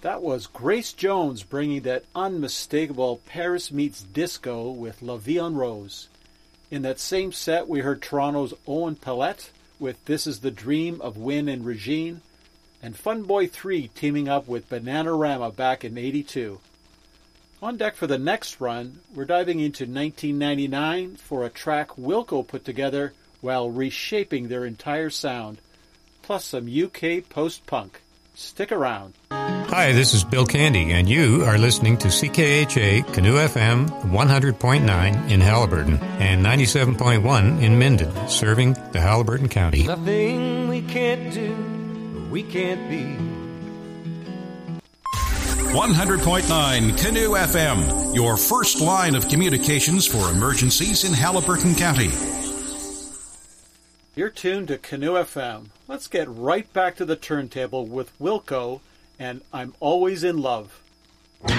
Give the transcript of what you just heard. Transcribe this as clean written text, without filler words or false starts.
That was Grace Jones bringing that unmistakable Paris meets disco with La Vie en Rose. In that same set, we heard Toronto's Owen Pallette with This Is the Dream of Win and Regine, and Funboy 3 teaming up with Bananarama back in '82. On deck for the next run, we're diving into 1999 for a track Wilco put together while reshaping their entire sound, plus some UK post-punk. Stick around. Hi, this is Bill Candy, and you are listening to CKHA Canoe FM 100.9 in Halliburton and 97.1 in Minden, serving the Halliburton County. Nothing we can't do, we can't be. 100.9 Canoe FM, your first line of communications for emergencies in Halliburton County. You're tuned to Canoe FM. Let's get right back to the turntable with Wilco and I'm Always in Love.